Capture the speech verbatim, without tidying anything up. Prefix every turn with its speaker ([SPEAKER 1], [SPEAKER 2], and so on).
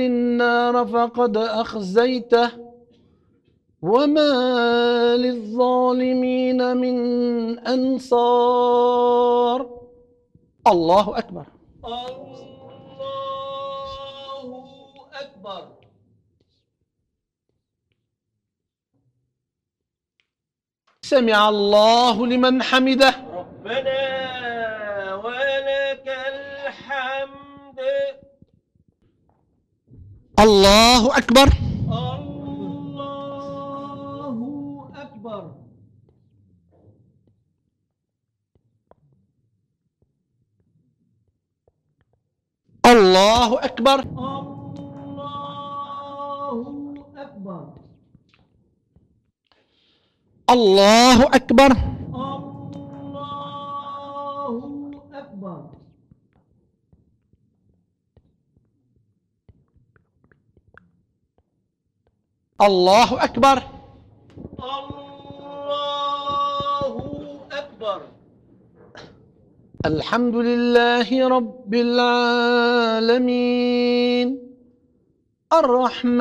[SPEAKER 1] النار فقد أخزيته وما للظالمين من أنصار. الله أكبر.
[SPEAKER 2] الله أكبر.
[SPEAKER 1] سمع الله لمن حمده.
[SPEAKER 2] ربنا ولك الحمد.
[SPEAKER 1] الله أكبر.
[SPEAKER 2] الله أكبر.
[SPEAKER 1] الله أكبر.
[SPEAKER 2] الله أكبر.
[SPEAKER 1] الله أكبر.
[SPEAKER 2] الله أكبر.
[SPEAKER 1] الله أكبر.
[SPEAKER 2] الله أكبر.
[SPEAKER 1] الحمد لله رب العالمين الرحمن